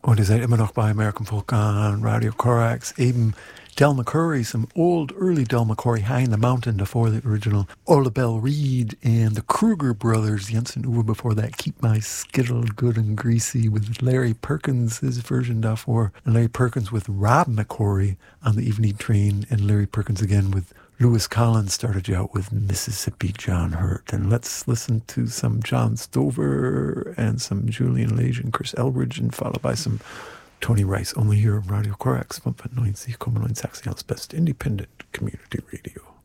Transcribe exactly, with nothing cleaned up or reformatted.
Und ihr seid immer noch bei American Folk on Radio Corax. Eben Del McCoury, some old early Del McCoury, High in the Mountain before the original Orla Bell Reed, and the Kruger brothers, Jensen Uwe before that, Keep My Skittle Good and Greasy, with Larry Perkins, his version before, and Larry Perkins with Rob McCoury on the Evening Train, and Larry Perkins again with Lewis Collins started you out with Mississippi John Hurt. And let's listen to some John Stover and some Julian Lage and Chris Elbridge, and followed by some Tony Rice, only here on Radio Corax, fünfundneunzig Komma neun Sachsen's best independent community radio.